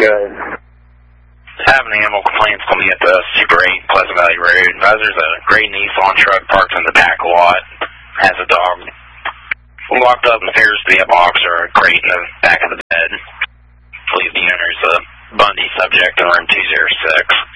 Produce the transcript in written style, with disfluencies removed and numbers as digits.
good. Having animal complaints going to be at the Super 8 Pleasant Valley Road. There's a gray Nissan truck parked in the back lot. Has a dog locked up and appears to be a box or a crate in the back of the bed. I believe the owner's a Bundy subject in room 206.